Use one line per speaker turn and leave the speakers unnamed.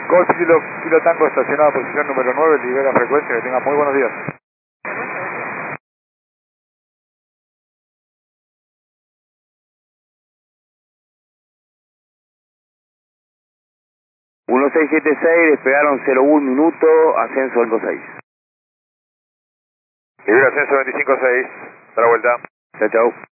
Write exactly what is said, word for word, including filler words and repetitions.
Golf Kilo, Kilo Tango estacionado posición número nueve, libera frecuencia, que tenga muy buenos días.
uno seis siete seis, despegaron cero uno minuto, ascenso cinco seis.
Libera ascenso veinticinco seis, da la vuelta.
Chao, chao.